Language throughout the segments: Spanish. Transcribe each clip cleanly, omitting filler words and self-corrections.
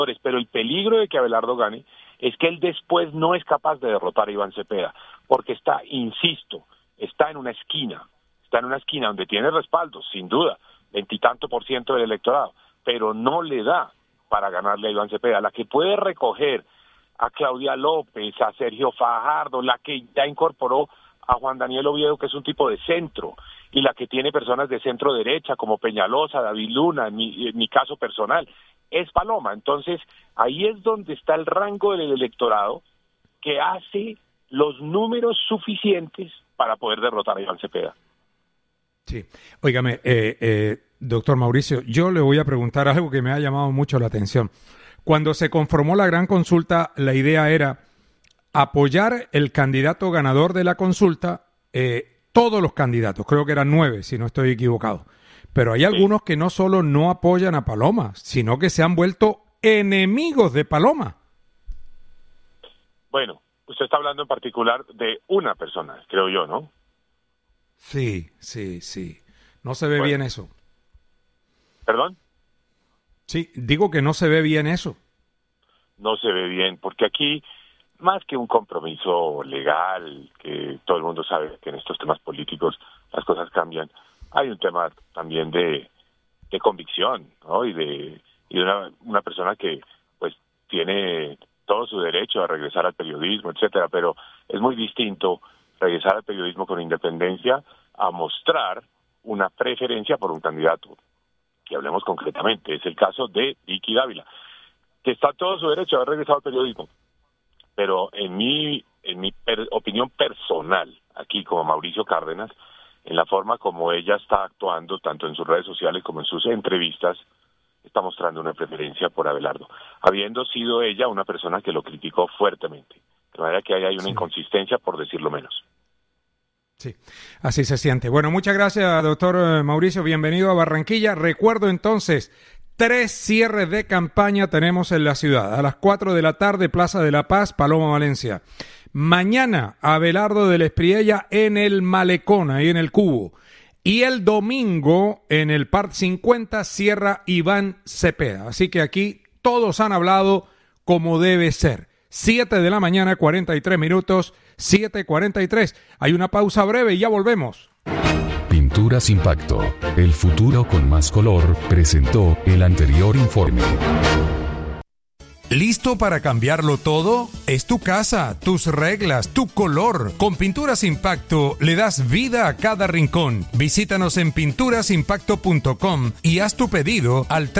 pero el peligro de que Abelardo gane es que él después no es capaz de derrotar a Iván Cepeda, porque está, insisto, está en una esquina donde tiene respaldo, sin duda, 20 y tanto % del electorado, pero no le da para ganarle a Iván Cepeda. La que puede recoger a Claudia López, a Sergio Fajardo, la que ya incorporó a Juan Daniel Oviedo, que es un tipo de centro, y la que tiene personas de centro derecha, como Peñalosa, David Luna, en mi caso personal, es Paloma. Entonces, ahí es donde está el rango del electorado que hace los números suficientes para poder derrotar a Iván Cepeda. Sí, óigame, doctor Mauricio, yo le voy a preguntar algo que me ha llamado mucho la atención. Cuando se conformó la gran consulta, la idea era apoyar el candidato ganador de la consulta, todos los candidatos, creo que eran 9, si no estoy equivocado. Pero hay algunos que no solo no apoyan a Paloma, sino que se han vuelto enemigos de Paloma. Bueno, usted está hablando en particular de una persona, creo yo, ¿no? Sí. No se ve bien eso. ¿Perdón? Sí, digo que no se ve bien eso. No se ve bien, porque aquí, más que un compromiso legal, que todo el mundo sabe que en estos temas políticos las cosas cambian, hay un tema también de convicción, ¿no? Y de una persona que pues tiene todo su derecho a regresar al periodismo, etcétera, pero es muy distinto regresar al periodismo con independencia a mostrar una preferencia por un candidato. Que hablemos concretamente, es el caso de Vicky Dávila, que está todo su derecho a haber regresado al periodismo, pero en mi opinión personal, aquí como Mauricio Cárdenas, en la forma como ella está actuando, tanto en sus redes sociales como en sus entrevistas, está mostrando una preferencia por Abelardo, habiendo sido ella una persona que lo criticó fuertemente. De manera que ahí hay una inconsistencia, por decirlo menos. Sí, así se siente. Bueno, muchas gracias, doctor Mauricio. Bienvenido a Barranquilla. Recuerdo entonces, 3 cierres de campaña tenemos en la ciudad. A las 4 de la tarde, Plaza de la Paz, Paloma, Valencia. Mañana, Abelardo del Espriella en el Malecón, ahí en el Cubo. Y el domingo, en el Parque 50, cierra Iván Cepeda. Así que aquí todos han hablado como debe ser. 7 de la mañana, 43 minutos, 7:43. Hay una pausa breve y ya volvemos. Pinturas Impacto, el futuro con más color, presentó el anterior informe. ¿Listo para cambiarlo todo? Es tu casa, tus reglas, tu color. Con Pinturas Impacto le das vida a cada rincón. Visítanos en pinturasimpacto.com y haz tu pedido al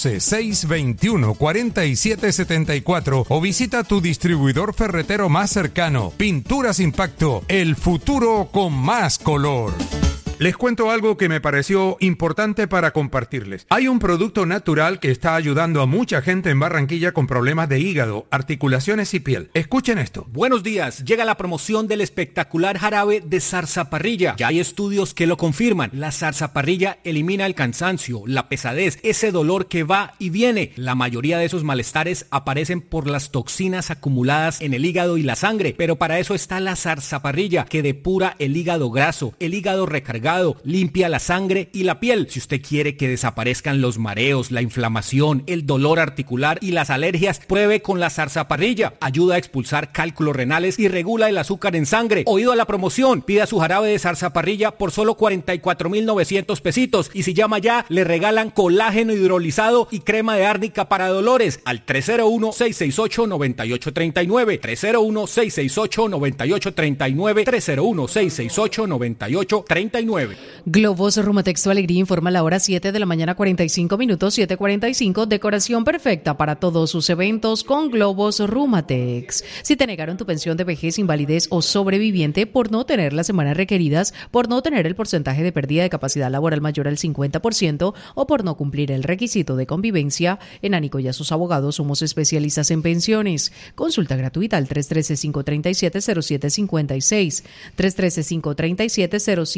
312-621-4774 o visita tu distribuidor ferretero más cercano. Pinturas Impacto, el futuro con más color. Les cuento algo que me pareció importante para compartirles. Hay un producto natural que está ayudando a mucha gente en Barranquilla con problemas de hígado, articulaciones y piel. Escuchen esto. Buenos días. Llega la promoción del espectacular jarabe de zarzaparrilla. Ya hay estudios que lo confirman. La zarzaparrilla elimina el cansancio, la pesadez, ese dolor que va y viene. La mayoría de esos malestares aparecen por las toxinas acumuladas en el hígado y la sangre. Pero para eso está la zarzaparrilla, que depura el hígado graso, el hígado recargado, limpia la sangre y la piel. Si usted quiere que desaparezcan los mareos, la inflamación, el dolor articular y las alergias, pruebe con la zarzaparrilla. Ayuda a expulsar cálculos renales y regula el azúcar en sangre. Oído a la promoción, pida su jarabe de zarzaparrilla por solo 44,900 pesitos. Y si llama ya, le regalan colágeno hidrolizado y crema de árnica para dolores al 301-668-9839. 301-668-9839. 301-668-9839. Globos Rumatex Tu Alegría informa a la hora 7 de la mañana 45 minutos, 7:45. Decoración perfecta para todos sus eventos con Globos Rumatex. Si te negaron tu pensión de vejez, invalidez o sobreviviente por no tener las semanas requeridas, por no tener el porcentaje de pérdida de capacidad laboral mayor al 50% o por no cumplir el requisito de convivencia, en Ánico y a sus abogados somos especialistas en pensiones. Consulta gratuita al 313-537-0756. 313-537-0756.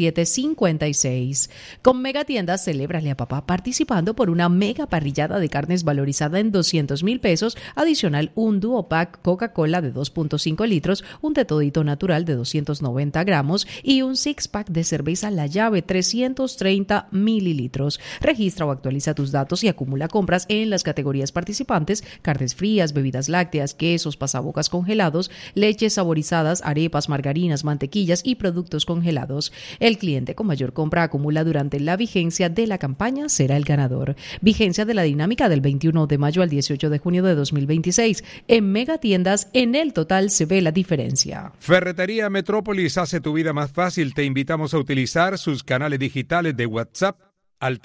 56. Con Mega Tiendas, celébrale a papá participando por una mega parrillada de carnes valorizada en 200,000 pesos, adicional un Duo Pack Coca-Cola de 2.5 litros, un de todito natural de 290 gramos y un six pack de cerveza La Llave 330 mililitros. Registra o actualiza tus datos y acumula compras en las categorías participantes: carnes frías, bebidas lácteas, quesos, pasabocas congelados, leches saborizadas, arepas, margarinas, mantequillas y productos congelados. El cliente con mayor compra acumula durante la vigencia de la campaña será el ganador. Vigencia de la dinámica del 21 de mayo al 18 de junio de 2026. En Megatiendas, en el total se ve la diferencia. Ferretería Metrópolis hace tu vida más fácil. Te invitamos a utilizar sus canales digitales de WhatsApp al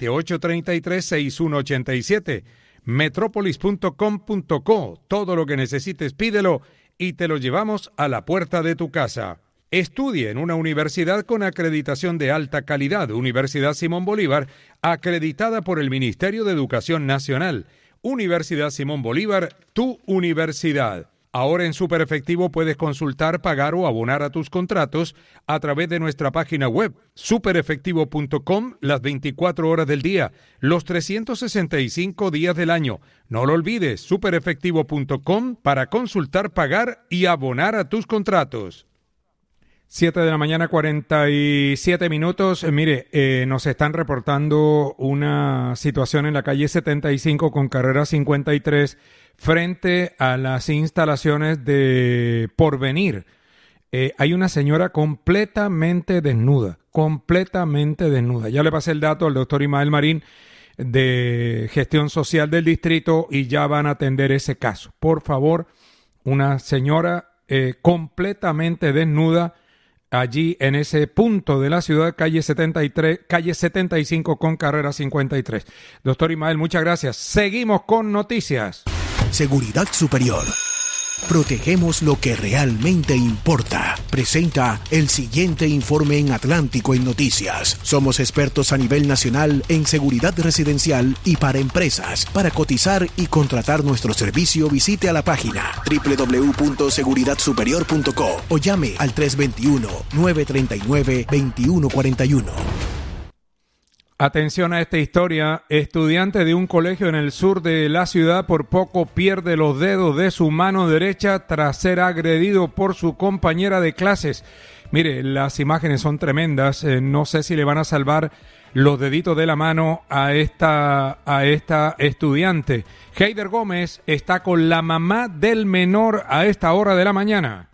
320-833-6187. Metrópolis.com.co. Todo lo que necesites pídelo y te lo llevamos a la puerta de tu casa. Estudie en una universidad con acreditación de alta calidad. Universidad Simón Bolívar, acreditada por el Ministerio de Educación Nacional. Universidad Simón Bolívar, tu universidad. Ahora en Superefectivo puedes consultar, pagar o abonar a tus contratos a través de nuestra página web, superefectivo.com, las 24 horas del día, los 365 días del año. No lo olvides, superefectivo.com para consultar, pagar y abonar a tus contratos. 7 de la mañana, 47 minutos. Mire, nos están reportando una situación en la calle 75 con carrera 53 frente a las instalaciones de Porvenir. Hay una señora completamente desnuda. Ya le pasé el dato al doctor Imael Marín de Gestión Social del Distrito y ya van a atender ese caso. Por favor, una señora completamente desnuda allí en ese punto de la ciudad, calle 75 con carrera 53. Doctor Imael, muchas gracias. Seguimos con noticias. Seguridad Superior. Protegemos lo que realmente importa. Presenta el siguiente informe en Atlántico en Noticias. Somos expertos a nivel nacional en seguridad residencial y para empresas. Para cotizar y contratar nuestro servicio, visite a la página www.seguridadsuperior.co o llame al 321-939-2141. Atención a esta historia. Estudiante de un colegio en el sur de la ciudad por poco pierde los dedos de su mano derecha tras ser agredido por su compañera de clases. Mire, las imágenes son tremendas. No sé si le van a salvar los deditos de la mano a esta estudiante. Heider Gómez está con la mamá del menor a esta hora de la mañana.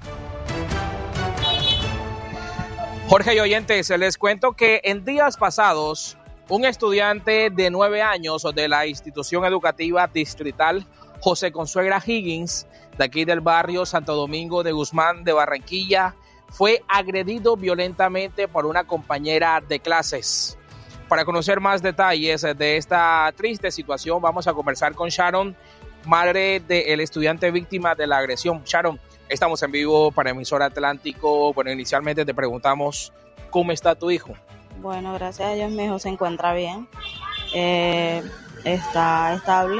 Jorge y oyentes, les cuento que en días pasados un estudiante de 9 años de la institución educativa distrital José Consuegra Higgins, de aquí del barrio Santo Domingo de Guzmán de Barranquilla, fue agredido violentamente por una compañera de clases. Para conocer más detalles de esta triste situación, vamos a conversar con Sharon, madre del estudiante víctima de la agresión. Sharon, estamos en vivo para Emisora Atlántico. Bueno, inicialmente te preguntamos, ¿cómo está tu hijo? Bueno, gracias a Dios mi hijo se encuentra bien, está estable,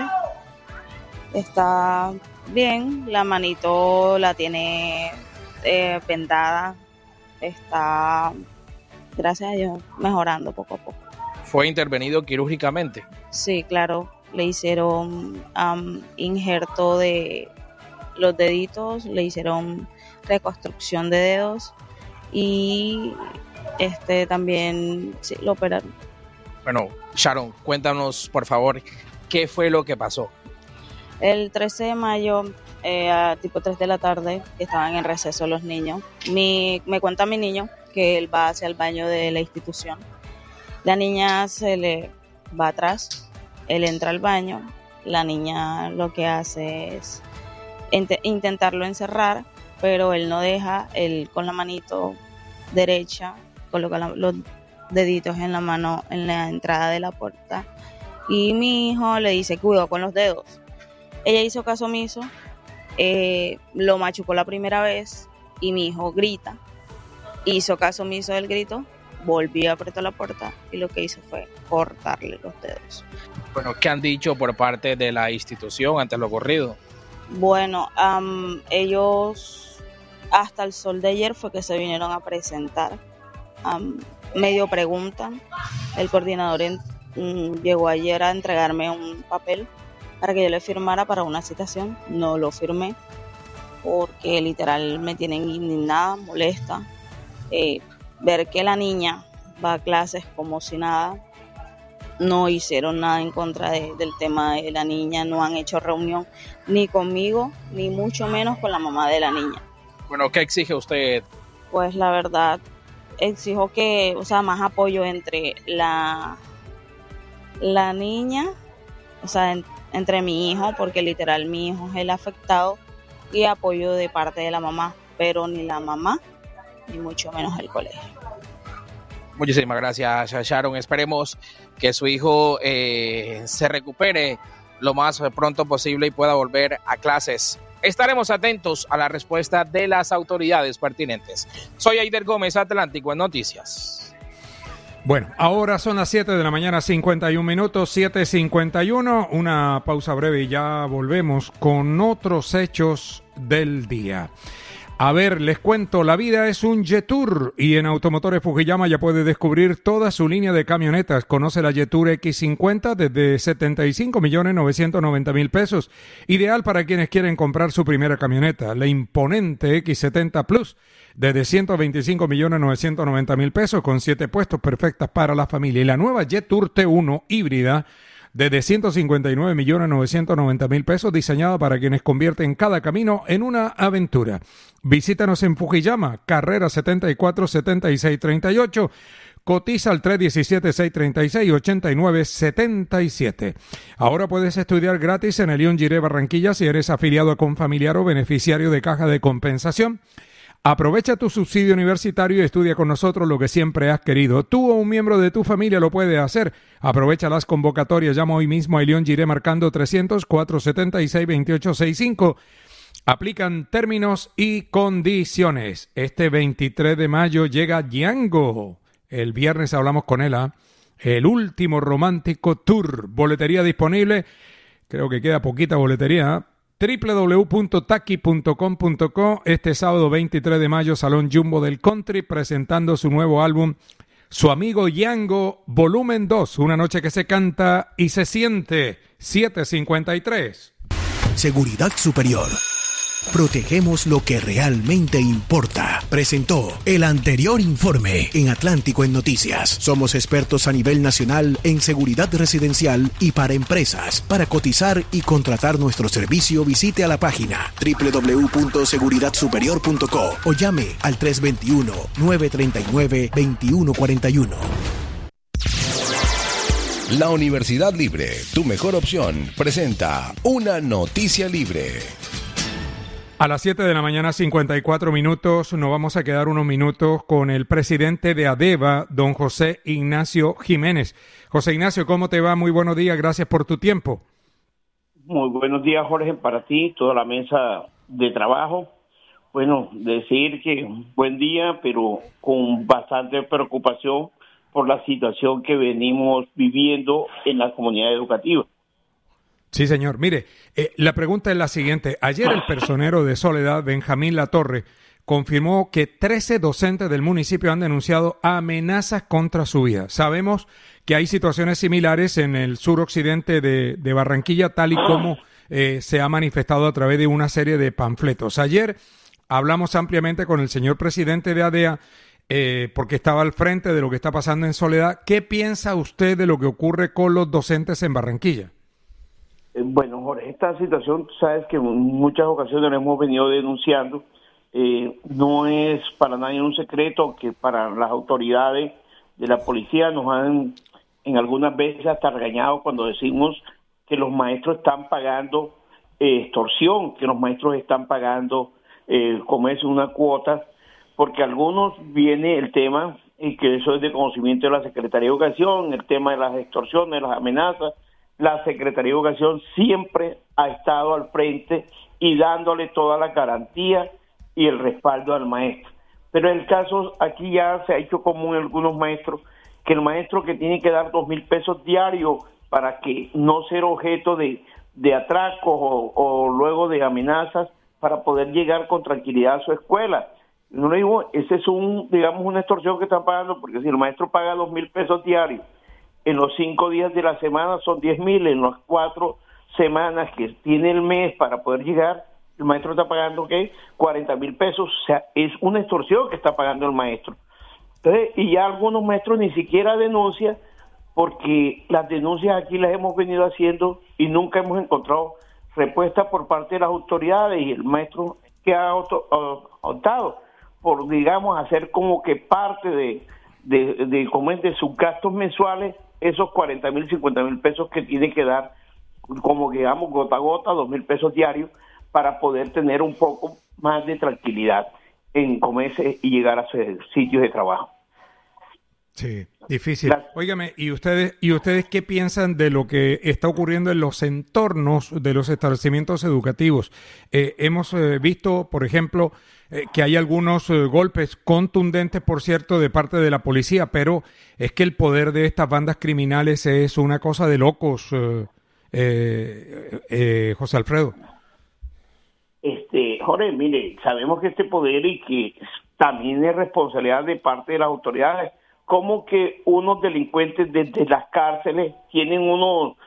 está bien, la manito la tiene vendada, está, gracias a Dios, mejorando poco a poco. ¿Fue intervenido quirúrgicamente? Sí, claro, le hicieron injerto de los deditos, le hicieron reconstrucción de dedos y también sí, lo operaron. Bueno, Sharon, cuéntanos por favor, ¿qué fue lo que pasó? El 13 de mayo, a tipo 3 de la tarde, estaban en receso los niños. Me cuenta mi niño que él va hacia el baño de la institución. La niña se le va atrás, él entra al baño, la niña lo que hace es intentarlo encerrar, pero él no deja, él con la manito derecha coloca los deditos en la mano en la entrada de la puerta y mi hijo le dice cuidado con los dedos. Ella hizo caso omiso, lo machucó la primera vez y mi hijo grita, hizo caso omiso del grito, volvió a apretar la puerta y lo que hizo fue cortarle los dedos. Bueno, ¿qué han dicho por parte de la institución ante lo ocurrido? Bueno, ellos hasta el sol de ayer fue que se vinieron a presentar. medio pregunta. El coordinador llegó ayer a entregarme un papel para que yo le firmara para una citación. No lo firmé porque literal me tienen indignada, molesta. Ver que la niña va a clases como si nada. No hicieron nada en contra del tema de la niña, no han hecho reunión ni conmigo, ni mucho menos con la mamá de la niña. Bueno, ¿qué exige usted? Pues la verdad, exijo que, más apoyo entre la niña, entre mi hijo, porque literal mi hijo es el afectado, y apoyo de parte de la mamá, pero ni la mamá, ni mucho menos el colegio. Muchísimas gracias, Sharon. Esperemos que su hijo se recupere lo más pronto posible y pueda volver a clases. Estaremos atentos a la respuesta de las autoridades pertinentes. Soy Aider Gómez, Atlántico en Noticias. Bueno, ahora son las 7 de la mañana, 51 minutos, 7:51. Una pausa breve y ya volvemos con otros hechos del día. A ver, les cuento, la vida es un Jetour y en Automotores Fujiyama ya puede descubrir toda su línea de camionetas. Conoce la Jetour X50 desde 75.990.000 pesos. Ideal para quienes quieren comprar su primera camioneta. La imponente X70 Plus desde 125.990.000 pesos con 7 puestos perfectas para la familia. Y la nueva Jetour T1 híbrida desde 159.990.000 pesos, diseñada para quienes convierten cada camino en una aventura. Visítanos en Fujiyama, carrera 747638. Cotiza al 317-636-8977. Ahora puedes estudiar gratis en el León Giré Barranquilla si eres afiliado a Confamiliar o beneficiario de Caja de Compensación. Aprovecha tu subsidio universitario y estudia con nosotros lo que siempre has querido. Tú o un miembro de tu familia lo puede hacer. Aprovecha las convocatorias. Llama hoy mismo a León Giré marcando 300-476-2865. Aplican términos y condiciones. Este 23 de mayo llega Django. El viernes hablamos con él, el último romántico tour. Boletería disponible. Creo que queda poquita boletería, www.taki.com.co. Este sábado 23 de mayo, Salón Jumbo del Country, presentando su nuevo álbum, Su Amigo Django, volumen 2, una noche que se canta y se siente. 7:53. Seguridad Superior. Protegemos lo que realmente importa. Presentó el anterior informe en Atlántico en Noticias. Somos expertos a nivel nacional en seguridad residencial y para empresas. Para cotizar y contratar nuestro servicio, visite a la página www.seguridadsuperior.co o llame al 321-939-2141. La Universidad Libre, tu mejor opción, presenta Una Noticia Libre. A las 7 de la mañana, 54 minutos, nos vamos a quedar unos minutos con el presidente de ADEVA, don José Ignacio Jiménez. José Ignacio, ¿cómo te va? Muy buenos días, gracias por tu tiempo. Muy buenos días, Jorge, para ti, toda la mesa de trabajo. Bueno, decir que buen día, pero con bastante preocupación por la situación que venimos viviendo en la comunidad educativa. Sí, señor. Mire, la pregunta es la siguiente. Ayer el personero de Soledad, Benjamín Latorre, confirmó que 13 docentes del municipio han denunciado amenazas contra su vida. Sabemos que hay situaciones similares en el suroccidente de Barranquilla, tal y como se ha manifestado a través de una serie de panfletos. Ayer hablamos ampliamente con el señor presidente de ADEA, porque estaba al frente de lo que está pasando en Soledad. ¿Qué piensa usted de lo que ocurre con los docentes en Barranquilla? Bueno, Jorge, esta situación, sabes que en muchas ocasiones la hemos venido denunciando. No es para nadie un secreto que para las autoridades de la policía nos han en algunas veces hasta regañado cuando decimos que los maestros están pagando extorsión, que los maestros están pagando, como es una cuota, porque algunos viene el tema, y que eso es de conocimiento de la Secretaría de Educación, el tema de las extorsiones, las amenazas. La Secretaría de Educación siempre ha estado al frente y dándole toda la garantía y el respaldo al maestro. Pero el caso aquí ya se ha hecho común en algunos maestros, que el maestro que tiene que dar 2,000 pesos diarios para que no ser objeto de atracos o luego de amenazas para poder llegar con tranquilidad a su escuela. No le digo, ese es una extorsión que están pagando, porque si el maestro paga 2,000 pesos diarios, en los 5 días de la semana son 10,000, en las 4 semanas que tiene el mes para poder llegar, el maestro está pagando, ¿qué? 40,000 pesos, o sea, es una extorsión que está pagando el maestro. Entonces, y ya algunos maestros ni siquiera denuncian, porque las denuncias aquí las hemos venido haciendo y nunca hemos encontrado respuesta por parte de las autoridades, y el maestro que ha optado por, digamos, hacer como que parte de sus gastos mensuales, esos 40,000, 50,000 pesos que tiene que dar, como que digamos gota a gota, 2,000 pesos diarios, para poder tener un poco más de tranquilidad en comerse y llegar a sus sitios de trabajo. Sí, difícil. Óigame, ¿y ustedes qué piensan de lo que está ocurriendo en los entornos de los establecimientos educativos? Hemos visto, por ejemplo, que hay algunos golpes contundentes, por cierto, de parte de la policía, pero es que el poder de estas bandas criminales es una cosa de locos, José Alfredo. Jorge, mire, sabemos que este poder y que también es responsabilidad de parte de las autoridades, como que unos delincuentes desde las cárceles tienen unos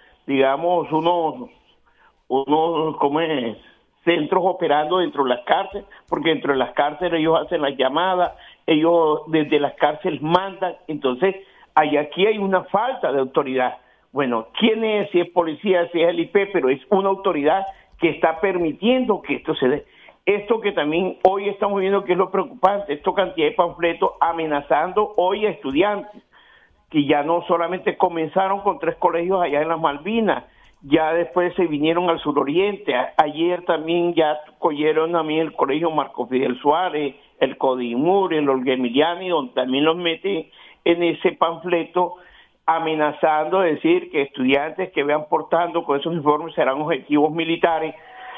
centros operando dentro de las cárceles, porque dentro de las cárceles ellos hacen las llamadas, ellos desde las cárceles mandan, entonces aquí hay una falta de autoridad. Bueno, ¿quién es? Si es policía, si es el IP, pero es una autoridad que está permitiendo que esto se dé. Esto que también hoy estamos viendo que es lo preocupante, esta cantidad de panfletos amenazando hoy a estudiantes, que ya no solamente comenzaron con 3 colegios allá en las Malvinas, ya después se vinieron al suroriente, ayer también ya cogieron a mí el colegio Marco Fidel Suárez, el Codimur, el Olga Emiliani, donde también los meten en ese panfleto amenazando, decir que estudiantes que vean portando con esos uniformes serán objetivos militares.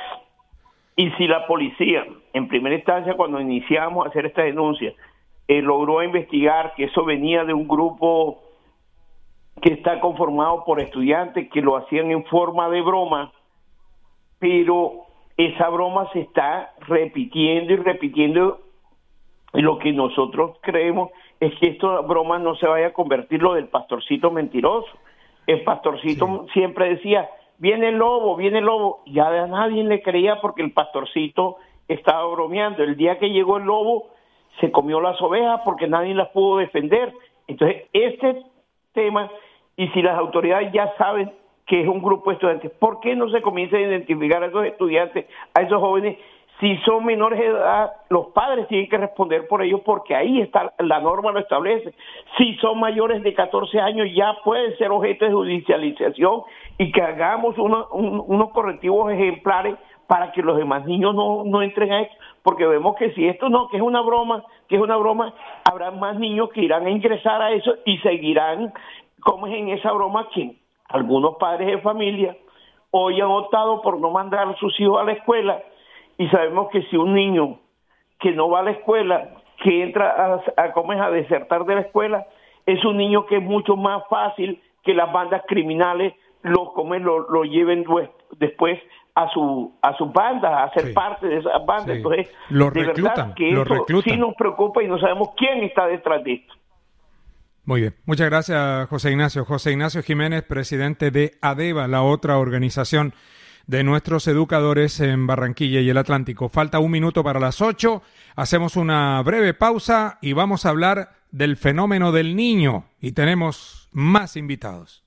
Y si la policía, en primera instancia, cuando iniciamos a hacer esta denuncia, logró investigar que eso venía de un grupo que está conformado por estudiantes que lo hacían en forma de broma, pero esa broma se está repitiendo y repitiendo, y lo que nosotros creemos es que esta broma no se vaya a convertir lo del pastorcito mentiroso. El pastorcito siempre decía, viene el lobo, ya a nadie le creía porque el pastorcito estaba bromeando. El día que llegó el lobo, se comió las ovejas porque nadie las pudo defender. Entonces, este tema, y si las autoridades ya saben que es un grupo de estudiantes, ¿por qué no se comienza a identificar a esos estudiantes, a esos jóvenes? Si son menores de edad, los padres tienen que responder por ellos, porque ahí está, la norma lo establece. Si son mayores de 14 años, ya pueden ser objeto de judicialización, y que hagamos unos correctivos ejemplares para que los demás niños no entren a esto, porque vemos que si esto que es una broma, habrá más niños que irán a ingresar a eso y seguirán como es en esa broma, que algunos padres de familia hoy han optado por no mandar a sus hijos a la escuela. Y sabemos que si un niño que no va a la escuela, que entra a desertar de la escuela, es un niño que es mucho más fácil que las bandas criminales lo lleven después a sus bandas, a ser parte de esas bandas. Entonces, de verdad que esto sí nos preocupa y no sabemos quién está detrás de esto. Muy bien, muchas gracias, José Ignacio. José Ignacio Jiménez, presidente de ADEVA, la otra organización de nuestros educadores en Barranquilla y el Atlántico. Falta 1 minuto para las 8. Hacemos una breve pausa y vamos a hablar del fenómeno del niño. Y tenemos más invitados.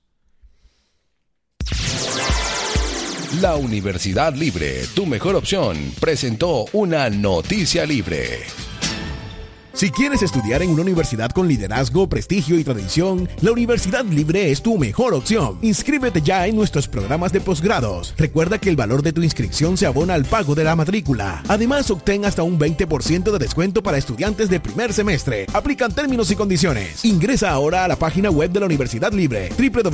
La Universidad Libre, tu mejor opción, presentó una noticia libre. Si quieres estudiar en una universidad con liderazgo, prestigio y tradición, la Universidad Libre es tu mejor opción. Inscríbete ya en nuestros programas de posgrados. Recuerda que el valor de tu inscripción se abona al pago de la matrícula. Además, obtén hasta un 20% de descuento para estudiantes de primer semestre. Aplican términos y condiciones. Ingresa ahora a la página web de la Universidad Libre,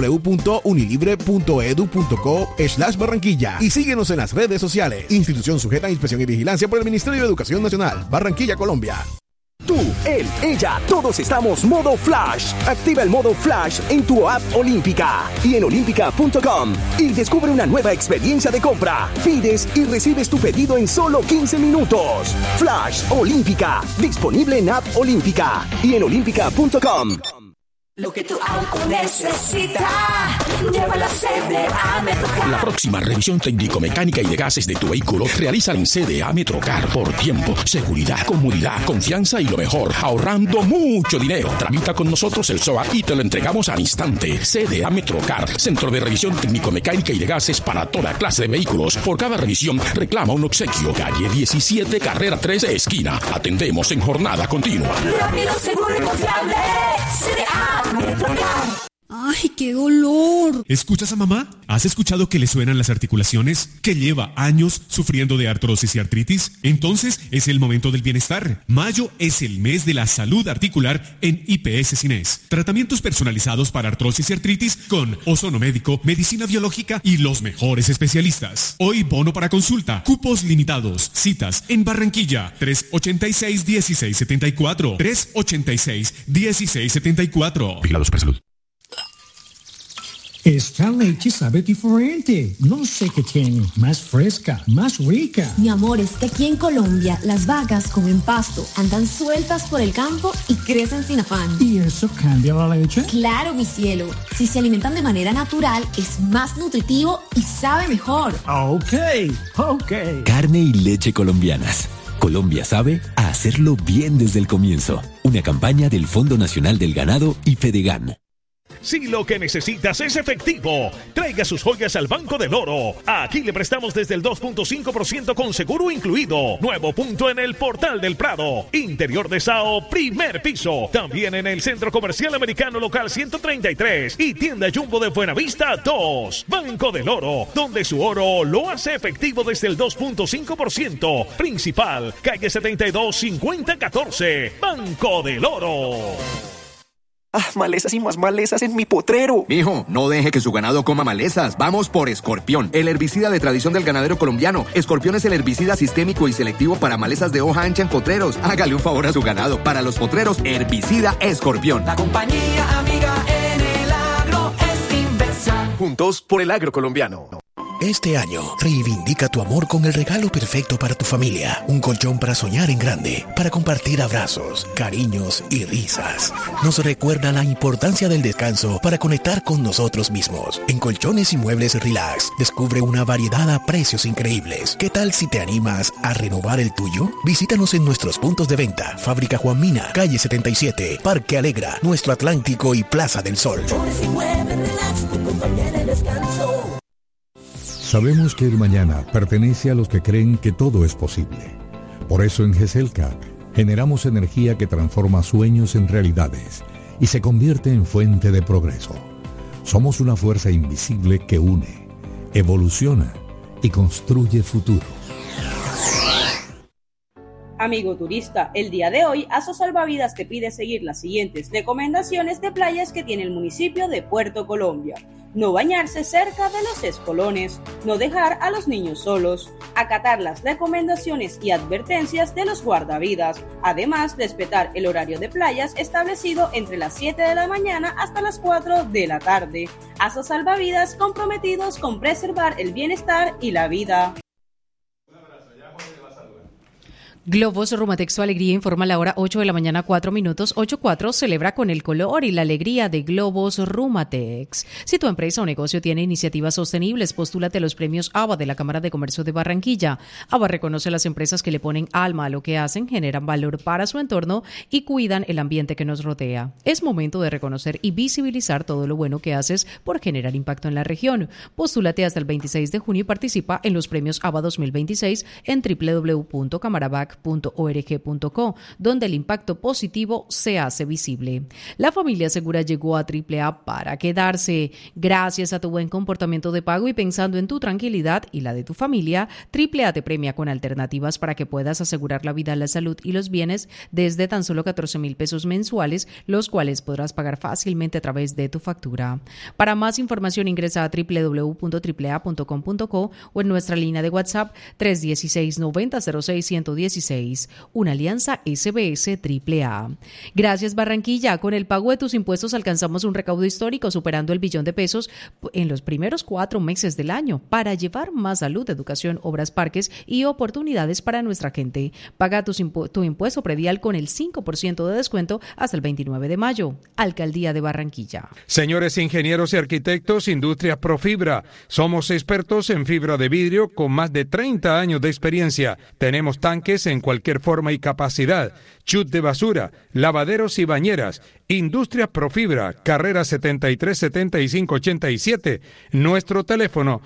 www.unilibre.edu.co/Barranquilla, y síguenos en las redes sociales. Institución sujeta a inspección y vigilancia por el Ministerio de Educación Nacional, Barranquilla, Colombia. Tú, él, ella, todos estamos modo Flash. Activa el modo Flash en tu app Olímpica y en olímpica.com y descubre una nueva experiencia de compra. Pides y recibes tu pedido en solo 15 minutos. Flash Olímpica, disponible en app Olímpica y en olímpica.com. Lo que tu auto necesita, llévalo a CDA Metrocar. La próxima revisión técnico-mecánica y de gases de tu vehículo realiza en CDA Metrocar por tiempo, seguridad, comodidad, confianza y lo mejor, ahorrando mucho dinero. Tramita con nosotros el SOA y te lo entregamos al instante. CDA Metrocar, centro de revisión técnico-mecánica y de gases para toda clase de vehículos. Por cada revisión reclama un obsequio. Calle 17, carrera 13, esquina. Atendemos en jornada continua. Rápido, seguro y confiable. CDA Metrocar. ¡Ay, qué dolor! ¿Escuchas a mamá? ¿Has escuchado que le suenan las articulaciones? ¿Que lleva años sufriendo de artrosis y artritis? Entonces es el momento del bienestar. Mayo es el mes de la salud articular en IPS Cines. Tratamientos personalizados para artrosis y artritis con ozono médico, medicina biológica y los mejores especialistas. Hoy bono para consulta, cupos limitados, citas en Barranquilla, 386-1674, 386-1674. Vigilados por salud. Esta leche sabe diferente. No sé qué tiene. Más fresca, más rica. Mi amor, es que aquí en Colombia las vacas comen pasto, andan sueltas por el campo y crecen sin afán. ¿Y eso cambia la leche? Claro, mi cielo. Si se alimentan de manera natural, es más nutritivo y sabe mejor. Ok. Carne y leche colombianas. Colombia sabe a hacerlo bien desde el comienzo. Una campaña del Fondo Nacional del Ganado y Fedegan. Si lo que necesitas es efectivo, traiga sus joyas al Banco del Oro. Aquí le prestamos desde el 2.5% con seguro incluido. Nuevo punto en el Portal del Prado. Interior de Sao, primer piso. También en el Centro Comercial Americano Local 133 y Tienda Jumbo de Buenavista 2. Banco del Oro, donde su oro lo hace efectivo desde el 2.5%. Principal, calle 72, 5014. Banco del Oro. Malezas y más malezas en mi potrero. Mijo, no deje que su ganado coma malezas. Vamos por Escorpión, el herbicida de tradición del ganadero colombiano. Escorpión es el herbicida sistémico y selectivo para malezas de hoja ancha en potreros. Hágale un favor a su ganado. Para los potreros, herbicida Escorpión. La compañía amiga en el agro es Inversa. Juntos por el agro colombiano. Este año, reivindica tu amor con el regalo perfecto para tu familia. Un colchón para soñar en grande, para compartir abrazos, cariños y risas. Nos recuerda la importancia del descanso para conectar con nosotros mismos. En Colchones y Muebles Relax, descubre una variedad a precios increíbles. ¿Qué tal si te animas a renovar el tuyo? Visítanos en nuestros puntos de venta. Fábrica Juan Mina, calle 77, Parque Alegra, Nuestro Atlántico y Plaza del Sol. Colchones y Muebles Relax, tu compañía de descanso. Sabemos que el mañana pertenece a los que creen que todo es posible. Por eso en GESELCA generamos energía que transforma sueños en realidades y se convierte en fuente de progreso. Somos una fuerza invisible que une, evoluciona y construye futuro. Amigo turista, el día de hoy ASO Salvavidas te pide seguir las siguientes recomendaciones de playas que tiene el municipio de Puerto Colombia. No bañarse cerca de los espolones, no dejar a los niños solos, acatar las recomendaciones y advertencias de los guardavidas, además respetar el horario de playas establecido entre las 7 de la mañana hasta las 4 de la tarde. ASO Salvavidas, comprometidos con preservar el bienestar y la vida. Globos Rumatex, su alegría, informa la hora 8 de la mañana, 4 minutos. 8:04 celebra con el color y la alegría de Globos Rumatex. Si tu empresa o negocio tiene iniciativas sostenibles, postúlate a los premios ABA de la Cámara de Comercio de Barranquilla. ABA reconoce a las empresas que le ponen alma a lo que hacen, generan valor para su entorno y cuidan el ambiente que nos rodea. Es momento de reconocer y visibilizar todo lo bueno que haces por generar impacto en la región. Postúlate hasta el 26 de junio y participa en los premios ABA 2026 en www.camarabac.org.co, donde el impacto positivo se hace visible. La familia segura llegó a AAA para quedarse. Gracias a tu buen comportamiento de pago y pensando en tu tranquilidad y la de tu familia, AAA te premia con alternativas para que puedas asegurar la vida, la salud y los bienes desde tan solo 14,000 pesos mensuales, los cuales podrás pagar fácilmente a través de tu factura. Para más información ingresa a www.aaa.com.co o en nuestra línea de WhatsApp 316-9006-117 809-226. Una alianza SBS AAA. Gracias, Barranquilla. Con el pago de tus impuestos alcanzamos un recaudo histórico superando el billón de pesos en los primeros 4 meses del año para llevar más salud, educación, obras, parques y oportunidades para nuestra gente. Paga tu impuesto predial con el 5% de descuento hasta el 29 de mayo. Alcaldía de Barranquilla. Señores ingenieros y arquitectos, Industrias Profibra. Somos expertos en fibra de vidrio con más de 30 años de experiencia. Tenemos tanques en cualquier forma y capacidad, chut de basura, lavaderos y bañeras. Industrias Profibra, carrera 737587. Nuestro teléfono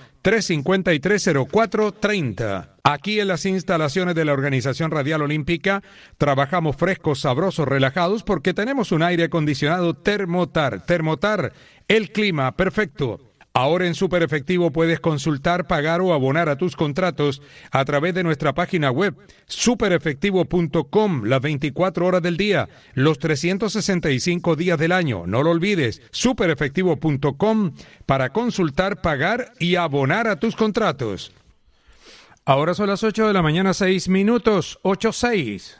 353-0430. Aquí en las instalaciones de la Organización Radial Olímpica trabajamos frescos, sabrosos, relajados porque tenemos un aire acondicionado Thermotar. Thermotar, el clima perfecto. Ahora en Super Efectivo puedes consultar, pagar o abonar a tus contratos a través de nuestra página web superefectivo.com las 24 horas del día, los 365 días del año. No lo olvides, superefectivo.com para consultar, pagar y abonar a tus contratos. Ahora son las 8 de la mañana, 6 minutos, 8:06.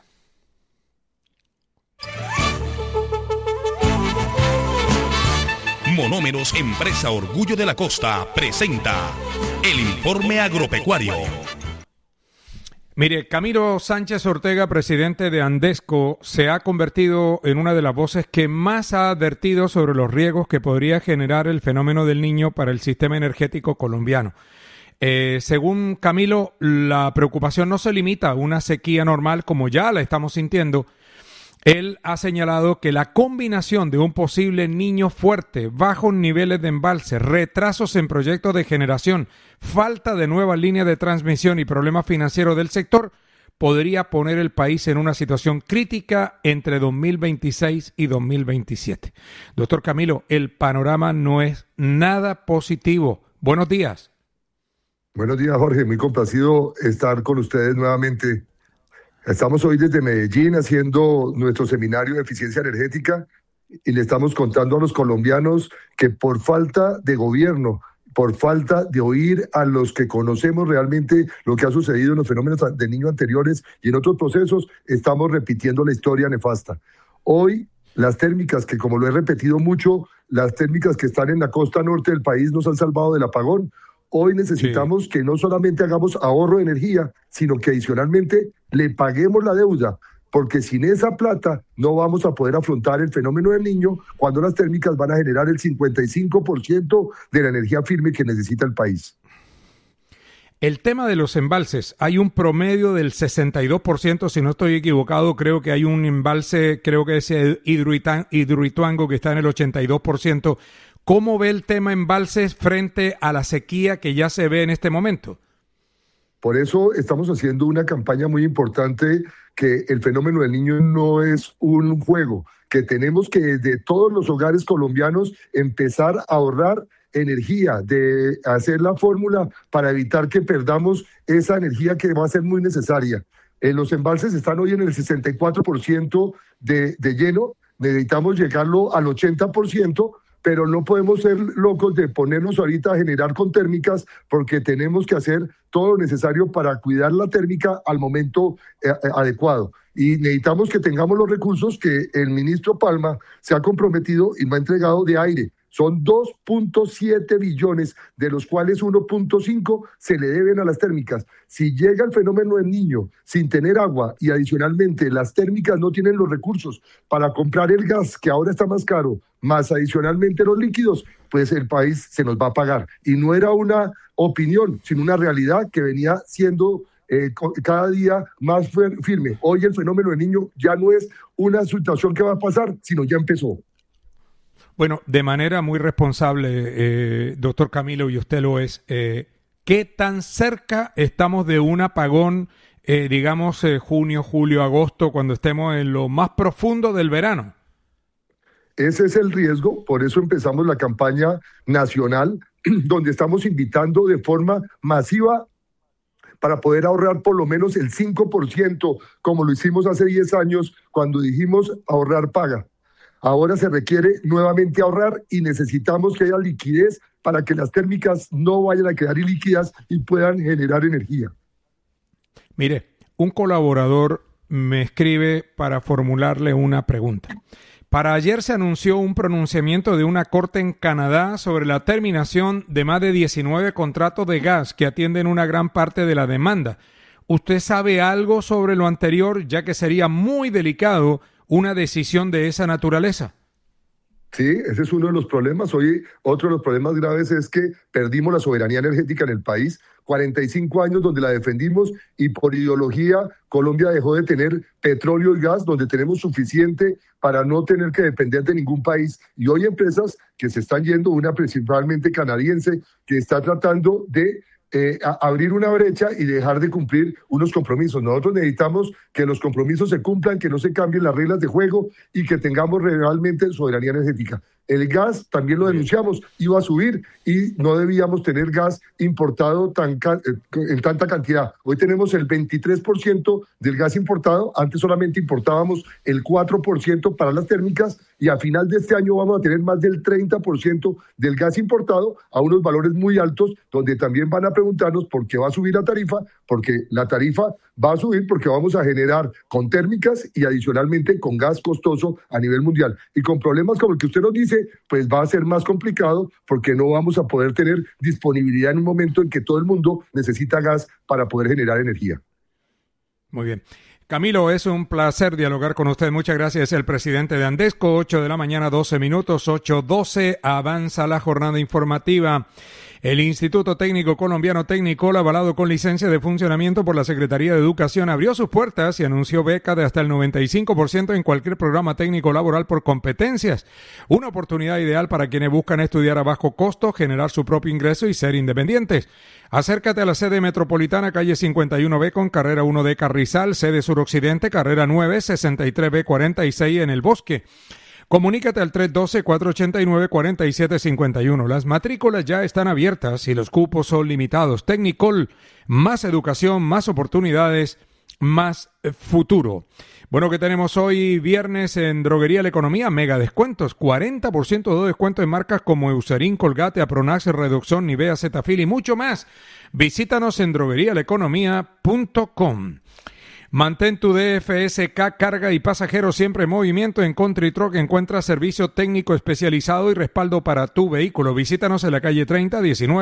Monómeros, empresa Orgullo de la Costa, presenta el informe agropecuario. Mire, Camilo Sánchez Ortega, presidente de Andesco, se ha convertido en una de las voces que más ha advertido sobre los riesgos que podría generar el fenómeno del Niño para el sistema energético colombiano. Según Camilo, la preocupación no se limita a una sequía normal como ya la estamos sintiendo. Él ha señalado que la combinación de un posible Niño fuerte, bajos niveles de embalse, retrasos en proyectos de generación, falta de nuevas líneas de transmisión y problemas financieros del sector podría poner el país en una situación crítica entre 2026 y 2027. Doctor Camilo, el panorama no es nada positivo. Buenos días. Buenos días, Jorge. Muy complacido estar con ustedes nuevamente. Estamos hoy desde Medellín haciendo nuestro seminario de eficiencia energética y le estamos contando a los colombianos que por falta de gobierno, por falta de oír a los que conocemos realmente lo que ha sucedido en los fenómenos de Niño anteriores y en otros procesos, estamos repitiendo la historia nefasta. Hoy las térmicas, que como lo he repetido mucho, las térmicas que están en la costa norte del país nos han salvado del apagón. Hoy necesitamos que no solamente hagamos ahorro de energía, sino que adicionalmente le paguemos la deuda, porque sin esa plata no vamos a poder afrontar el fenómeno del Niño cuando las térmicas van a generar el 55% de la energía firme que necesita el país. El tema de los embalses, hay un promedio del 62%, si no estoy equivocado, creo que hay un embalse, creo que es Hidroituango, que está en el 82%. ¿Cómo ve el tema embalses frente a la sequía que ya se ve en este momento? Por eso estamos haciendo una campaña muy importante, que el fenómeno del Niño no es un juego, que tenemos que desde todos los hogares colombianos empezar a ahorrar energía, de hacer la fórmula para evitar que perdamos esa energía que va a ser muy necesaria. Los embalses están hoy en el 64% de lleno, necesitamos llegarlo al 80%, pero no podemos ser locos de ponernos ahorita a generar con térmicas, porque tenemos que hacer todo lo necesario para cuidar la térmica al momento adecuado. Y necesitamos que tengamos los recursos que el ministro Palma se ha comprometido y me ha entregado de aire. Son 2.7 billones, de los cuales 1.5 se le deben a las térmicas. Si llega el fenómeno del Niño sin tener agua y adicionalmente las térmicas no tienen los recursos para comprar el gas, que ahora está más caro, más adicionalmente los líquidos, pues el país se nos va a pagar. Y no era una opinión, sino una realidad que venía siendo cada día más firme. Hoy el fenómeno del Niño ya no es una situación que va a pasar, sino ya empezó. Bueno, de manera muy responsable, doctor Camilo, y usted lo es, ¿qué tan cerca estamos de un apagón, digamos, junio, julio, agosto, cuando estemos en lo más profundo del verano? Ese es el riesgo, por eso empezamos la campaña nacional, donde estamos invitando de forma masiva para poder ahorrar por lo menos el 5%, como lo hicimos hace 10 años, cuando dijimos ahorrar paga. Ahora se requiere nuevamente ahorrar y necesitamos que haya liquidez para que las térmicas no vayan a quedar ilíquidas y puedan generar energía. Mire, un colaborador me escribe para formularle una pregunta. Para ayer se anunció un pronunciamiento de una corte en Canadá sobre la terminación de más de 19 contratos de gas que atienden una gran parte de la demanda. ¿Usted sabe algo sobre lo anterior, ya que sería muy delicado una decisión de esa naturaleza? Sí, ese es uno de los problemas. Hoy otro de los problemas graves es que perdimos la soberanía energética en el país. 45 años donde la defendimos y por ideología Colombia dejó de tener petróleo y gas, donde tenemos suficiente para no tener que depender de ningún país. Y hoy empresas que se están yendo, una principalmente canadiense, que está tratando de abrir una brecha y dejar de cumplir unos compromisos. Nosotros necesitamos que los compromisos se cumplan, que no se cambien las reglas de juego y que tengamos realmente soberanía energética. El gas, también lo denunciamos, iba a subir y no debíamos tener gas importado en tanta cantidad. Hoy tenemos el 23% del gas importado, antes solamente importábamos el 4% para las térmicas y a final de este año vamos a tener más del 30% del gas importado a unos valores muy altos, donde también van a preguntarnos por qué va a subir la tarifa, porque la tarifa va a subir porque vamos a generar con térmicas y adicionalmente con gas costoso a nivel mundial. Y con problemas como el que usted nos dice, pues va a ser más complicado porque no vamos a poder tener disponibilidad en un momento en que todo el mundo necesita gas para poder generar energía. Muy bien. Camilo, es un placer dialogar con usted. Muchas gracias. El presidente de Andesco, 8 de la mañana, 12 minutos, 8:12. Avanza la jornada informativa. El Instituto Técnico Colombiano Tecnicol, avalado con licencia de funcionamiento por la Secretaría de Educación, abrió sus puertas y anunció beca de hasta el 95% en cualquier programa técnico laboral por competencias. Una oportunidad ideal para quienes buscan estudiar a bajo costo, generar su propio ingreso y ser independientes. Acércate a la sede metropolitana, calle 51B con carrera 1D Carrizal, sede suroccidente, carrera 9, 63B46 en El Bosque. Comunícate al 312-489-4751. Las matrículas ya están abiertas y los cupos son limitados. Tecnicol, más educación, más oportunidades, más futuro. Bueno, que tenemos hoy viernes en Droguería La Economía, mega descuentos, 40% de descuento en marcas como Eucerin, Colgate, Apronax, Redoxon, Nivea, Cetafil y mucho más. Visítanos en droguerialaeconomía.com. Mantén tu DFSK, carga y pasajeros siempre en movimiento. En Country Truck encuentras servicio técnico especializado y respaldo para tu vehículo. Visítanos en la calle 30,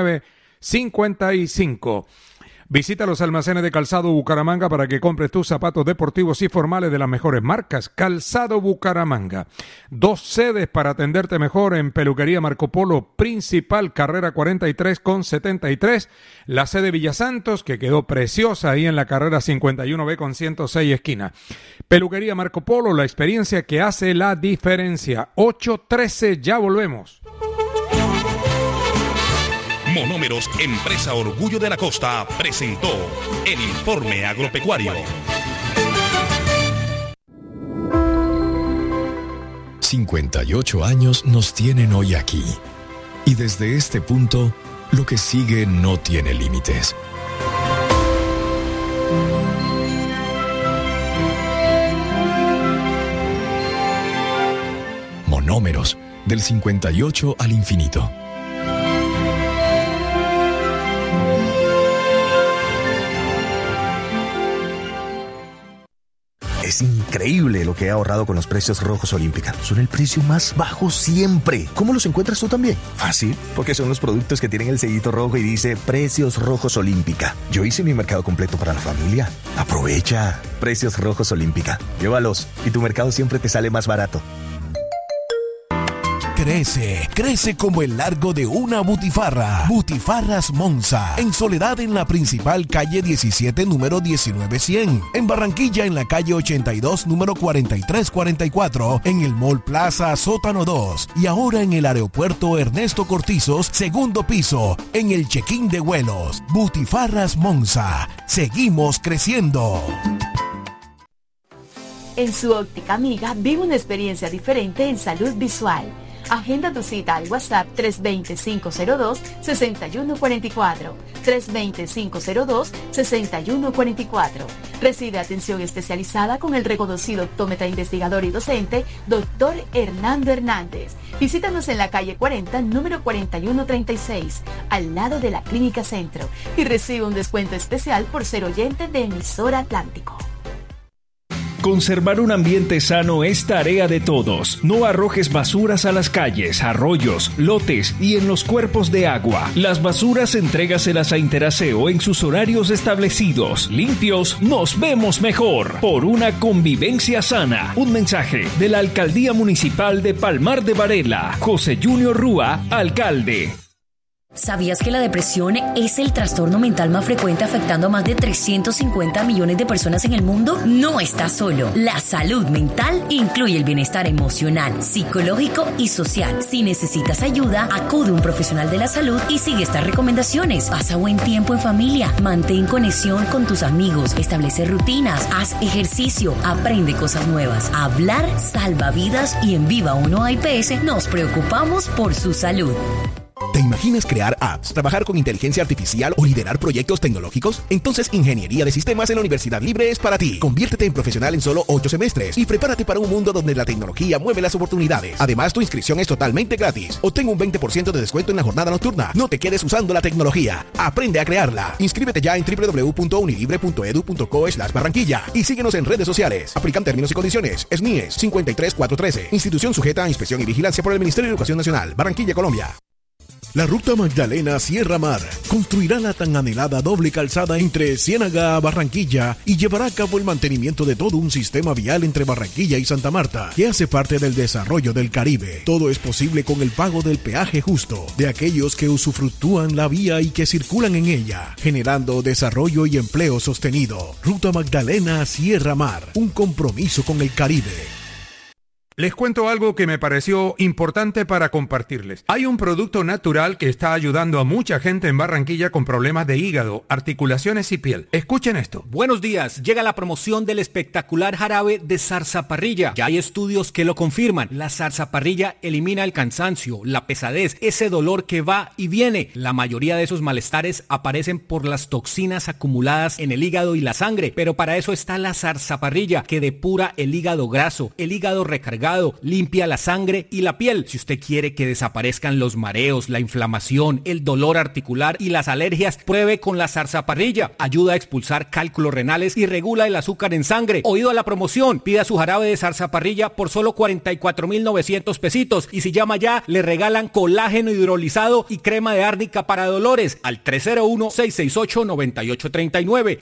1955. Visita los almacenes de Calzado Bucaramanga para que compres tus zapatos deportivos y formales de las mejores marcas. Calzado Bucaramanga. 2 sedes para atenderte mejor en Peluquería Marco Polo Principal, carrera 43 con 73. La sede Villasantos, que quedó preciosa ahí en la carrera 51B con 106 esquina. Peluquería Marco Polo, la experiencia que hace la diferencia. 8:13, ya volvemos. Monómeros, empresa Orgullo de la Costa, presentó el informe agropecuario. 58 años nos tienen hoy aquí. Y desde este punto, lo que sigue no tiene límites. Monómeros, del 58 al infinito. Es increíble lo que he ahorrado con los precios rojos Olímpica. Son el precio más bajo siempre. ¿Cómo los encuentras tú también? Fácil, porque son los productos que tienen el sellito rojo y dice Precios Rojos Olímpica. Yo hice mi mercado completo para la familia. Aprovecha. Precios Rojos Olímpica. Llévalos y tu mercado siempre te sale más barato. Crece como el largo de una butifarra. Butifarras Monza. En Soledad, en la principal calle 17, número 19100. En Barranquilla, en la calle 82, número 4344. En el Mall Plaza Sótano 2. Y ahora en el aeropuerto Ernesto Cortizos, segundo piso. En el check-in de vuelos. Butifarras Monza. Seguimos creciendo. En su óptica amiga vive una experiencia diferente en salud visual. Agenda tu cita al WhatsApp 320-502-6144. 320-502-6144. Recibe atención especializada con el reconocido optómetra investigador y docente, Dr. Hernando Hernández. Visítanos en la calle 40, número 4136, al lado de la Clínica Centro, y recibe un descuento especial por ser oyente de Emisora Atlántico. Conservar un ambiente sano es tarea de todos. No arrojes basuras a las calles, arroyos, lotes y en los cuerpos de agua. Las basuras entrégaselas a Interaseo en sus horarios establecidos. Limpios, nos vemos mejor. Por una convivencia sana. Un mensaje de la Alcaldía Municipal de Palmar de Varela. José Junior Rúa, alcalde. ¿Sabías que la depresión es el trastorno mental más frecuente afectando a más de 350 millones de personas en el mundo? No estás solo. La salud mental incluye el bienestar emocional, psicológico y social. Si necesitas ayuda, acude a un profesional de la salud y sigue estas recomendaciones. Pasa buen tiempo en familia, mantén conexión con tus amigos, establece rutinas, haz ejercicio, aprende cosas nuevas. Hablar salva vidas y en Viva 1 IPS nos preocupamos por su salud. ¿Te imaginas crear apps, trabajar con inteligencia artificial o liderar proyectos tecnológicos? Entonces Ingeniería de Sistemas en la Universidad Libre es para ti. Conviértete en profesional en solo 8 semestres y prepárate para un mundo donde la tecnología mueve las oportunidades. Además, tu inscripción es totalmente gratis. Obtén un 20% de descuento en la jornada nocturna. No te quedes usando la tecnología. Aprende a crearla. Inscríbete ya en www.unilibre.edu.co/Barranquilla y síguenos en redes sociales. Aplican términos y condiciones. SNIES 53413. Institución sujeta a inspección y vigilancia por el Ministerio de Educación Nacional. Barranquilla, Colombia. La Ruta Magdalena Sierra Mar construirá la tan anhelada doble calzada entre Ciénaga a Barranquilla y llevará a cabo el mantenimiento de todo un sistema vial entre Barranquilla y Santa Marta, que hace parte del desarrollo del Caribe. Todo es posible con el pago del peaje justo de aquellos que usufructúan la vía y que circulan en ella, generando desarrollo y empleo sostenido. Ruta Magdalena Sierra Mar, un compromiso con el Caribe. Les cuento algo que me pareció importante para compartirles. Hay un producto natural que está ayudando a mucha gente en Barranquilla con problemas de hígado, articulaciones y piel. Escuchen esto. Buenos días. Llega la promoción del espectacular jarabe de zarzaparrilla. Ya hay estudios que lo confirman. La zarzaparrilla elimina el cansancio, la pesadez, ese dolor que va y viene. La mayoría de esos malestares aparecen por las toxinas acumuladas en el hígado y la sangre. Pero para eso está la zarzaparrilla, que depura el hígado graso, el hígado recargado, limpia la sangre y la piel. Si usted quiere que desaparezcan los mareos, la inflamación, el dolor articular y las alergias, pruebe con la zarzaparrilla. Ayuda a expulsar cálculos renales y regula el azúcar en sangre. Oído a la promoción, pida su jarabe de zarzaparrilla por solo 44,900 pesitos y si llama ya, le regalan colágeno hidrolizado y crema de árnica para dolores al 301-668-9839,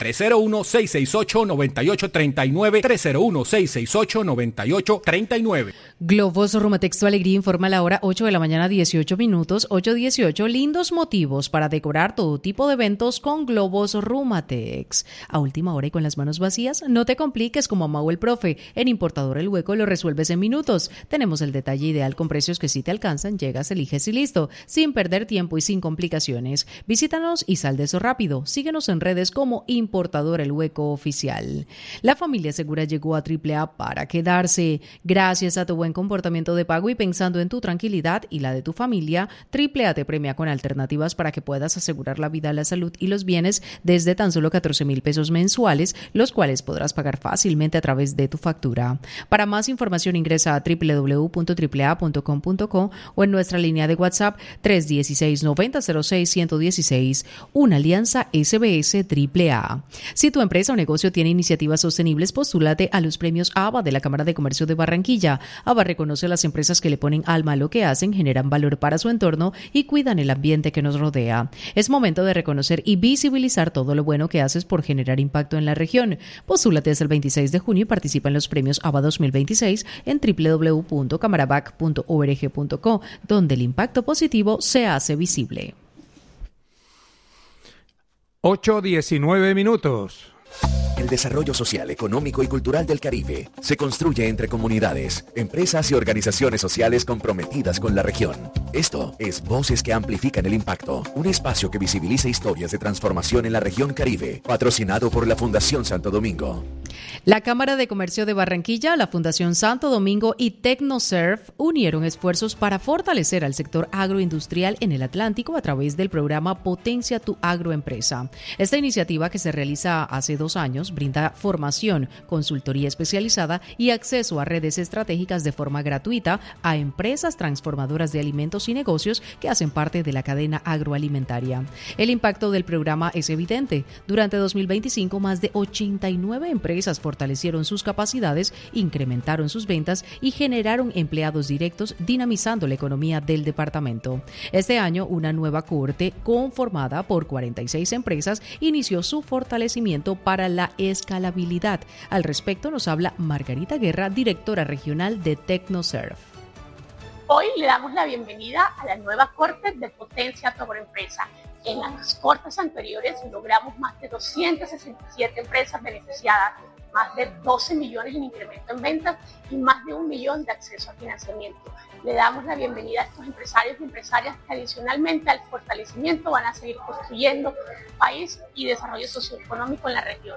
301-668-9839, 301-668-9839. Globos Rumatex Tu Alegría informa la hora 8 de la mañana 18 minutos, 8:18. Lindos motivos para decorar todo tipo de eventos con globos Rumatex. A última hora y con las manos vacías, no te compliques como Mau el Profe. En Importador El Hueco lo resuelves en minutos. Tenemos el detalle ideal con precios que si te alcanzan, llegas, eliges y listo, sin perder tiempo y sin complicaciones. Visítanos y sal de eso rápido. Síguenos en redes como Importador El Hueco Oficial. La familia segura llegó a AAA para quedarse. Gracias a tu buen comportamiento de pago y pensando en tu tranquilidad y la de tu familia, AAA te premia con alternativas para que puedas asegurar la vida, la salud y los bienes desde tan solo 14,000 pesos mensuales, los cuales podrás pagar fácilmente a través de tu factura. Para más información ingresa a www.aaa.com.co o en nuestra línea de WhatsApp 316-9006-116. Una alianza SBS AAA. Si tu empresa o negocio tiene iniciativas sostenibles, postúlate a los premios ABA de la Cámara de Comercio de Barranquilla. ABA reconoce a las empresas que le ponen alma a lo que hacen, generan valor para su entorno y cuidan el ambiente que nos rodea. Es momento de reconocer y visibilizar todo lo bueno que haces por generar impacto en la región. Postúlate hasta el 26 de junio y participa en los premios ABA 2026 en www.camarabac.org.co, donde el impacto positivo se hace visible. 8:19 minutos. El desarrollo social, económico y cultural del Caribe se construye entre comunidades, empresas y organizaciones sociales comprometidas con la región. Esto es Voces que Amplifican el Impacto, un espacio que visibiliza historias de transformación en la región Caribe, patrocinado por la Fundación Santo Domingo. La Cámara de Comercio de Barranquilla, la Fundación Santo Domingo y TecnoServe unieron esfuerzos para fortalecer al sector agroindustrial en el Atlántico a través del programa Potencia tu Agroempresa. Esta iniciativa, que se realiza hace 2 años, brinda formación, consultoría especializada y acceso a redes estratégicas de forma gratuita a empresas transformadoras de alimentos y negocios que hacen parte de la cadena agroalimentaria. El impacto del programa es evidente. Durante 2025, más de 89 empresas fortalecieron sus capacidades, incrementaron sus ventas y generaron empleados directos, dinamizando la economía del departamento. Este año, una nueva cohorte conformada por 46 empresas inició su fortalecimiento para la escalabilidad. Al respecto nos habla Margarita Guerra, directora regional de TecnoServe. Hoy le damos la bienvenida a la nueva corte de Potencia tu Agroempresa. En las cortes anteriores logramos más de 267 empresas beneficiadas, más de 12 millones en incremento en ventas y más de 1 millón de acceso a financiamiento. Le damos la bienvenida a estos empresarios y empresarias que adicionalmente al fortalecimiento van a seguir construyendo país y desarrollo socioeconómico en la región.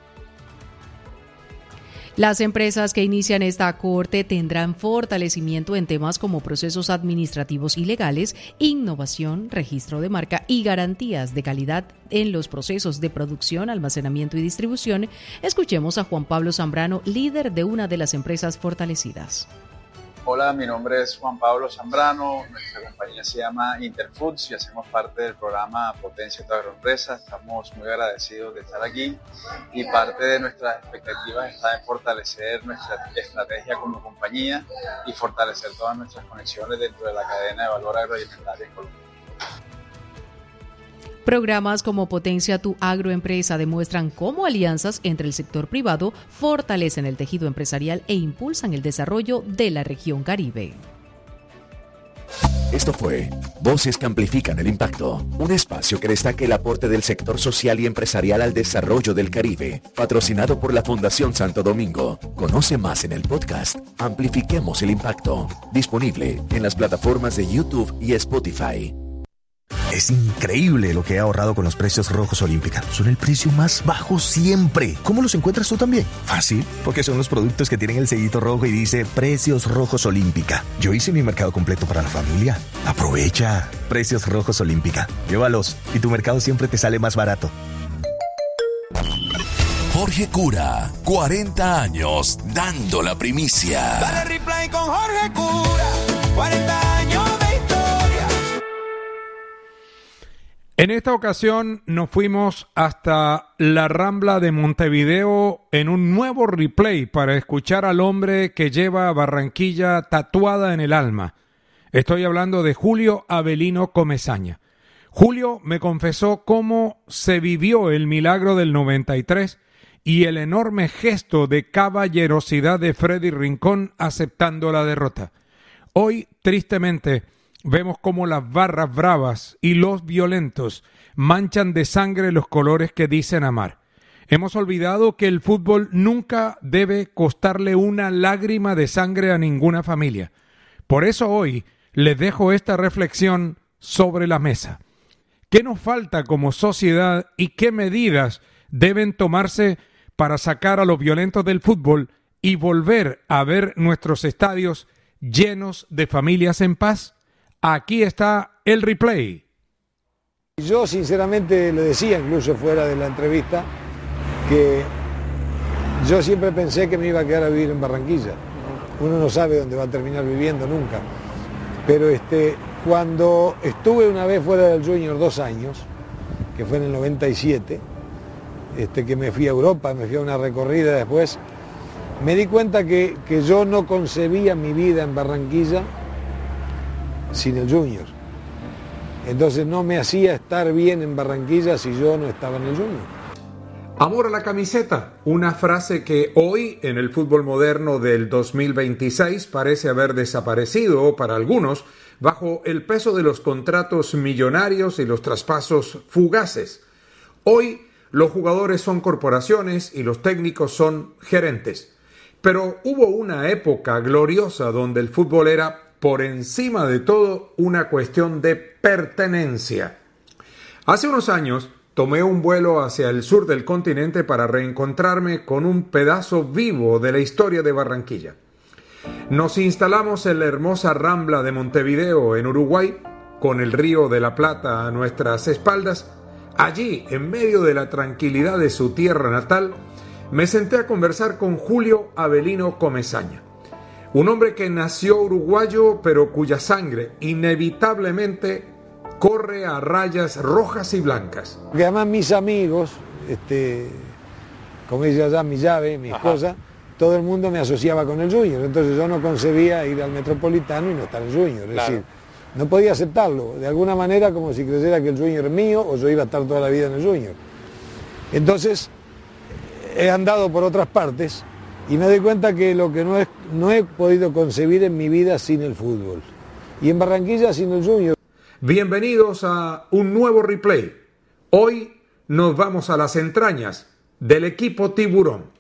Las empresas que inician esta cohorte tendrán fortalecimiento en temas como procesos administrativos y legales, innovación, registro de marca y garantías de calidad en los procesos de producción, almacenamiento y distribución. Escuchemos a Juan Pablo Zambrano, líder de una de las empresas fortalecidas. Hola, mi nombre es Juan Pablo Zambrano, nuestra compañía se llama Interfoods y hacemos parte del programa Potencia tu Agroempresa. Estamos muy agradecidos de estar aquí y parte de nuestras expectativas está en fortalecer nuestra estrategia como compañía y fortalecer todas nuestras conexiones dentro de la cadena de valor agroalimentario en Colombia. Programas como Potencia tu Agroempresa demuestran cómo alianzas entre el sector privado fortalecen el tejido empresarial e impulsan el desarrollo de la región Caribe. Esto fue Voces que Amplifican el Impacto, un espacio que destaca el aporte del sector social y empresarial al desarrollo del Caribe, patrocinado por la Fundación Santo Domingo. Conoce más en el podcast Amplifiquemos el Impacto, disponible en las plataformas de YouTube y Spotify. Es increíble lo que he ahorrado con los precios rojos Olímpica. Son el precio más bajo siempre. ¿Cómo los encuentras tú también? Fácil, porque son los productos que tienen el sellito rojo y dice Precios Rojos Olímpica. Yo hice mi mercado completo para la familia. Aprovecha. Precios Rojos Olímpica. Llévalos y tu mercado siempre te sale más barato. Jorge Cura, 40 años dando la primicia. Dale replay con Jorge Cura, 40 años de historia. En esta ocasión nos fuimos hasta la Rambla de Montevideo en un nuevo replay para escuchar al hombre que lleva a Barranquilla tatuada en el alma. Estoy hablando de Julio Avelino Comesaña. Julio me confesó cómo se vivió el milagro del 93 y el enorme gesto de caballerosidad de Freddy Rincón aceptando la derrota. Hoy, tristemente, vemos cómo las barras bravas y los violentos manchan de sangre los colores que dicen amar. Hemos olvidado que el fútbol nunca debe costarle una lágrima de sangre a ninguna familia. Por eso hoy les dejo esta reflexión sobre la mesa. ¿Qué nos falta como sociedad y qué medidas deben tomarse para sacar a los violentos del fútbol y volver a ver nuestros estadios llenos de familias en paz? Aquí está el replay. Yo sinceramente lo decía incluso fuera de la entrevista, que yo siempre pensé que me iba a quedar a vivir en Barranquilla. Uno no sabe dónde va a terminar viviendo nunca. Pero cuando estuve una vez fuera del Junior 2 años, que fue en el 97, que me fui a Europa, me fui a una recorrida después, me di cuenta que yo no concebía mi vida en Barranquilla sin el Junior. Entonces no me hacía estar bien en Barranquilla si yo no estaba en el Junior. Amor a la camiseta, una frase que hoy en el fútbol moderno del 2026 parece haber desaparecido para algunos bajo el peso de los contratos millonarios y los traspasos fugaces. Hoy los jugadores son corporaciones y los técnicos son gerentes. Pero hubo una época gloriosa donde el fútbol era por encima de todo una cuestión de pertenencia. Hace unos años tomé un vuelo hacia el sur del continente para reencontrarme con un pedazo vivo de la historia de Barranquilla. Nos instalamos en la hermosa Rambla de Montevideo, en Uruguay, con el Río de la Plata a nuestras espaldas. Allí, en medio de la tranquilidad de su tierra natal, me senté a conversar con Julio Avelino Comesaña, un hombre que nació uruguayo, pero cuya sangre inevitablemente corre a rayas rojas y blancas. Que además mis amigos, como dice allá mi llave, mi esposa, todo el mundo me asociaba con el Junior, entonces yo no concebía ir al Metropolitano y no estar en el Junior, es decir, no podía aceptarlo, de alguna manera como si creyera que el Junior es mío o yo iba a estar toda la vida en el Junior. Entonces he andado por otras partes y me doy cuenta que lo que no he podido concebir en mi vida sin el fútbol. Y en Barranquilla sin el Junior. Bienvenidos a un nuevo replay. Hoy nos vamos a las entrañas del equipo Tiburón.